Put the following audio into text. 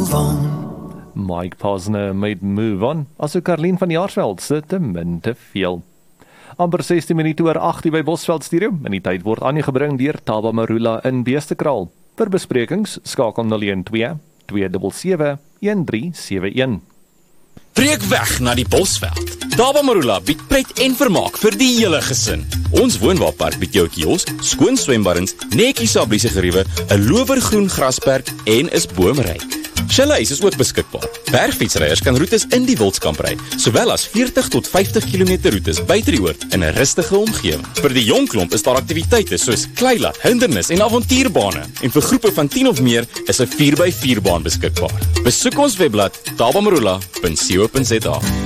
move on. Mike Posner met Move On, aso Karlien van Jaarsveld se te min te veel. Amper 16 minute oor 8 by Bosveld Studio, en die tyd word aangebring deur Taba Marula in Beestekraal. Vir besprekings, skakel 012 277 1371. Trek weg na die Bosveld. Taba Marula bied pret en vermaak vir die hele gesin. Ons woonwaarpark bied jou 'n kiosk, skoon swembaddens, netjies sabliese geriewe, 'n lowergroen grasperk en is boomryk. Chalet is ook beskikbaar. Bergfietsryers kan roetes in die Wildskamp ry, sowel as 40 tot 50 km roetes buite die oord in 'n rustige omgewing. Vir die jong klomp is daar aktiwiteite soos kleilat, hindernis en avontuurbane. En vir groepe van 10 of meer is 'n 4x4 baan beskikbaar. Besoek ons webblad tabamarula.co.za.